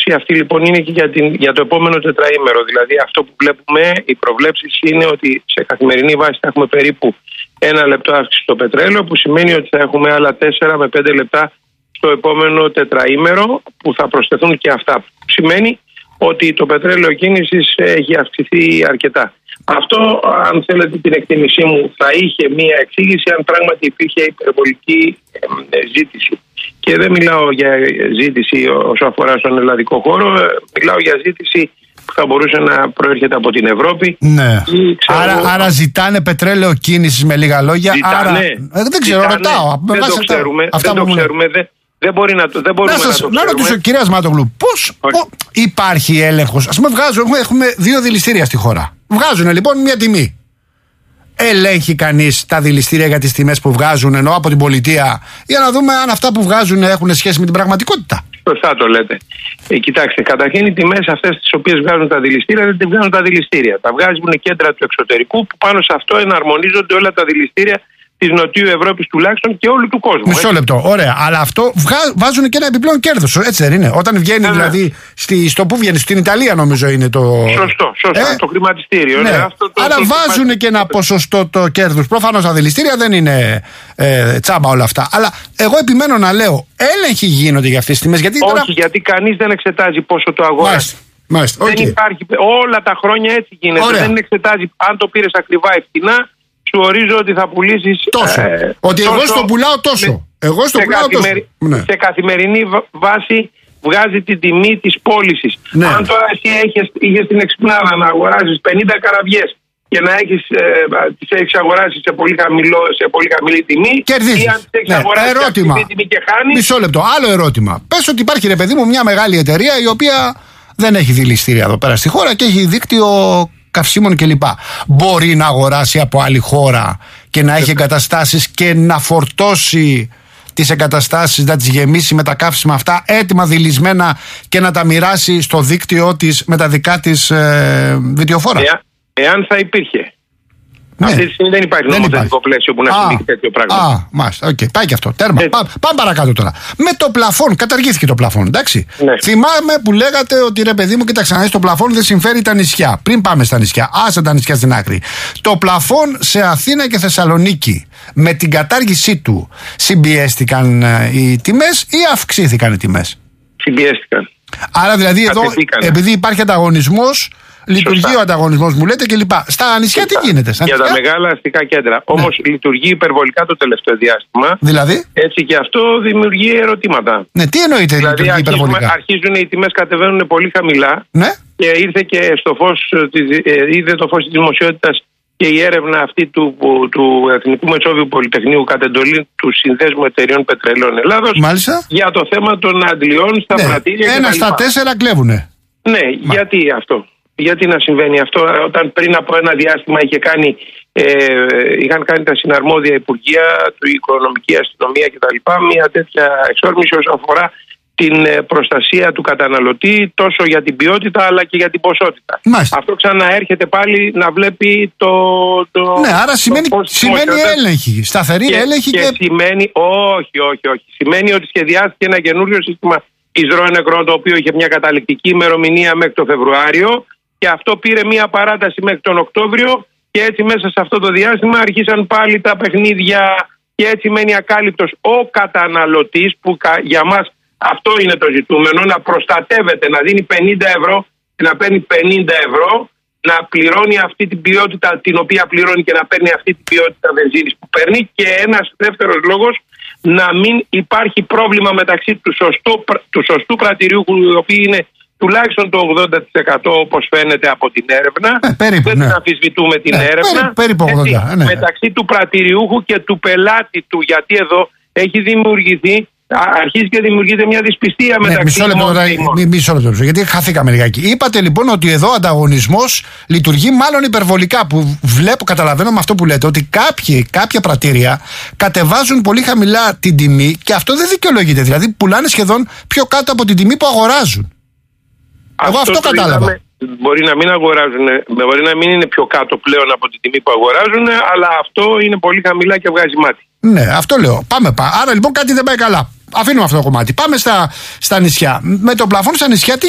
πρόβλεψη αυτή λοιπόν είναι και για το επόμενο τετραήμερο. Δηλαδή αυτό που βλέπουμε, οι προβλέψεις είναι ότι σε καθημερινή βάση θα έχουμε περίπου 1 λεπτό αύξηση στο πετρέλαιο, που σημαίνει ότι θα έχουμε άλλα 4 με 5 λεπτά στο επόμενο τετραήμερο που θα προσθεθούν και αυτά. Που σημαίνει ότι το πετρέλαιο κίνησης έχει αυξηθεί αρκετά. Αυτό, αν θέλετε την εκτίμησή μου, θα είχε μία εξήγηση αν πράγματι υπήρχε υπερβολική ζήτηση. Και δεν μιλάω για ζήτηση όσο αφορά στον ελλαδικό χώρο, μιλάω για ζήτηση που θα μπορούσε να προέρχεται από την Ευρώπη. Ναι. Άρα ζητάνε πετρέλαιο κίνησης, με λίγα λόγια. Ζητάνε, δεν ξέρω, ρωτάω. Δεν το ξέρουμε. Δεν μπορούμε να το ξέρουμε. Να ρωτήσω, κυρία Ασμάτογλου, πώς υπάρχει έλεγχος? Ας πούμε, έχουμε 2 δηληστήρια στη χώρα. Βγάζουν λοιπόν μια τιμή. Ελέγχει κανείς τα δηληστήρια για τις τιμές που βγάζουν, ενώ από την πολιτεία, για να δούμε αν αυτά που βγάζουν έχουν σχέση με την πραγματικότητα? Σωστά το λέτε. Κοιτάξτε, καταρχήν οι τιμές αυτές τις οποίες βγάζουν τα δηληστήρια δεν τις βγάζουν τα δηληστήρια. Τα βγάζουν κέντρα του εξωτερικού που πάνω σε αυτό εναρμονίζονται όλα τα δηληστήρια της Νοτιού Ευρώπης τουλάχιστον και όλου του κόσμου. Μισό λεπτό, ωραία. Αλλά αυτό βάζουν και ένα επιπλέον κέρδος, έτσι δεν είναι? Όταν βγαίνει δηλαδή, στο που βγαίνει, στην Ιταλία νομίζω είναι το. Σωστό, το χρηματιστήριο. Ναι. Άρα βάζουν και ένα ποσοστό το κέρδους. Προφανώς τα δηληστήρια δεν είναι τσάμπα όλα αυτά. Αλλά εγώ επιμένω να λέω, έλεγχοι γίνονται για αυτές τις τιμές? Όχι, γιατί κανείς δεν εξετάζει πόσο το αγοράζει. Μάλιστα. Δεν υπάρχει. Όλα τα χρόνια έτσι γίνεται. Ωραία. Δεν εξετάζει αν το πήρες ακριβά ή φτηνά. Σου ορίζω ότι θα πουλήσεις τόσο. Ότι εγώ στο πουλάω τόσο. Σε καθημερινή βάση βγάζει την τιμή της πώλησης. Ναι. Αν τώρα εσύ είχες την εξυπνάδα να αγοράσεις 50 καραβιές και να τις έχεις αγοράσει σε πολύ χαμηλή τιμή, κερδίζεις. Ή αν τις έχεις αγοράσει σε χαμηλή τιμή και χάνεις. Μισό λεπτό, άλλο ερώτημα. Πες ότι υπάρχει, ρε παιδί μου, μια μεγάλη εταιρεία η οποία δεν έχει δηληστήρια εδώ πέρα στη χώρα και έχει δίκτυο καυσίμων κλπ. Μπορεί να αγοράσει από άλλη χώρα και να έχει εγκαταστάσεις και να φορτώσει τις εγκαταστάσεις, να τις γεμίσει με τα καύσιμα αυτά έτοιμα δειλισμένα και να τα μοιράσει στο δίκτυό της με τα δικά της βιτιοφόρα? Εάν θα υπήρχε. Ναι. Αυτή τη στιγμή δεν υπάρχει νομοθετικό πλαίσιο που να σημαίνει τέτοιο πράγμα. Μάλιστα. Πάει και αυτό. Τέρμα. Πάμε παρακάτω τώρα. Με το πλαφόν, καταργήθηκε το πλαφόν, εντάξει. Ναι. Θυμάμαι που λέγατε ότι ρε παιδί μου, κοίταξε να δεις, το πλαφόν δεν συμφέρει τα νησιά. Πριν πάμε στα νησιά, άσε τα νησιά στην άκρη. Το πλαφόν σε Αθήνα και Θεσσαλονίκη, με την κατάργησή του, συμπιέστηκαν οι τιμές ή αυξήθηκαν οι τιμές? Συμπιέστηκαν. Άρα δηλαδή εδώ, επειδή υπάρχει ανταγωνισμός, λειτουργεί ο ανταγωνισμός, μου λέτε, κλπ. Στα νησιά τι γίνεται? Για τα μεγάλα αστικά κέντρα. Όμως λειτουργεί υπερβολικά το τελευταίο διάστημα. Δηλαδή? Έτσι και αυτό δημιουργεί ερωτήματα. Ναι, τι εννοείται δηλαδή, λειτουργεί υπερβολικά? Αρχίζουν οι τιμές, κατεβαίνουν πολύ χαμηλά. Ναι. Και ήρθε και είδε το φως της δημοσιότητας και η έρευνα αυτή του Εθνικού Μεσόβιου Πολυτεχνείου κατ' εντολή του Συνδέσμου Εταιρειών Πετρελαίων Ελλάδος. Μάλιστα. Για το θέμα των αντλειών στα πρατήρια. 1 στα 4 κλέβουνε. Ναι, γιατί αυτό? Γιατί να συμβαίνει αυτό, όταν πριν από ένα διάστημα είχαν κάνει τα συναρμόδια υπουργεία, του Οικονομική Αστυνομία κτλ. Μια τέτοια εξόρμηση όσον αφορά την προστασία του καταναλωτή, τόσο για την ποιότητα αλλά και για την ποσότητα. Μάλιστα. Αυτό ξαναέρχεται πάλι να βλέπει το. Ναι, άρα σημαίνει έλεγχη. Σταθερή έλεγχη και σημαίνει. Όχι. Σημαίνει ότι σχεδιάστηκε ένα καινούριο σύστημα εισρώων-εκρών, το οποίο είχε μια καταληκτική ημερομηνία μέχρι το Φεβρουάριο. Και αυτό πήρε μία παράταση μέχρι τον Οκτώβριο και έτσι μέσα σε αυτό το διάστημα αρχίσαν πάλι τα παιχνίδια και έτσι μένει ακάλυπτος ο καταναλωτής, που για μας αυτό είναι το ζητούμενο, να προστατεύεται, να δίνει 50 ευρώ και να παίρνει 50 ευρώ, να πληρώνει αυτή την ποιότητα την οποία πληρώνει και να παίρνει αυτή την ποιότητα βενζίνης που παίρνει, και ένας δεύτερος λόγος, να μην υπάρχει πρόβλημα μεταξύ του σωστού πρατηριούχου, οι οποίοι είναι τουλάχιστον το 80% όπως φαίνεται από την έρευνα. Δεν την αμφισβητούμε την έρευνα. Περίπου 80%. Μεταξύ του πρατηριούχου και του πελάτη του. Γιατί εδώ έχει δημιουργηθεί, αρχίζει και δημιουργείται μια δυσπιστία μεταξύ Μισό λεπτό, γιατί χαθήκαμε λιγάκι. Είπατε λοιπόν ότι εδώ ο ανταγωνισμός λειτουργεί μάλλον υπερβολικά. Που καταλαβαίνω με αυτό που λέτε, ότι κάποια πρατήρια κατεβάζουν πολύ χαμηλά την τιμή και αυτό δεν δικαιολογείται. Δηλαδή πουλάνε σχεδόν πιο κάτω από την τιμή που αγοράζουν. Εγώ αυτό κατάλαβα. Μπορεί να μην αγοράζουν, μπορεί να μην είναι πιο κάτω πλέον από την τιμή που αγοράζουν, αλλά αυτό είναι πολύ χαμηλά και βγάζει μάτι. Ναι, αυτό λέω. Πάμε. Άρα λοιπόν κάτι δεν πάει καλά. Αφήνουμε αυτό το κομμάτι. Πάμε στα νησιά. Με το πλαφόν στα νησιά τι